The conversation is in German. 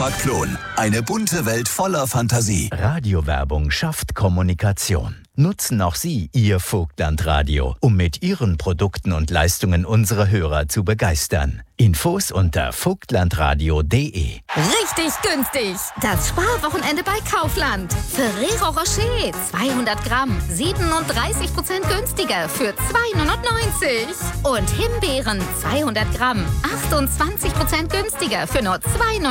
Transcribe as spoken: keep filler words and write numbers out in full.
Naturpark Plon. Eine bunte Welt voller Fantasie. Radiowerbung schafft Kommunikation. Nutzen auch Sie Ihr Vogtlandradio, um mit Ihren Produkten und Leistungen unsere Hörer zu begeistern. Infos unter vogtlandradio punkt de. Richtig günstig! Das Sparwochenende bei Kaufland. Ferrero Rocher zweihundert Gramm, siebenunddreißig Prozent günstiger für zwei neunundneunzig. Und Himbeeren zweihundert Gramm, achtundzwanzig Prozent günstiger für nur zwei neunundneunzig.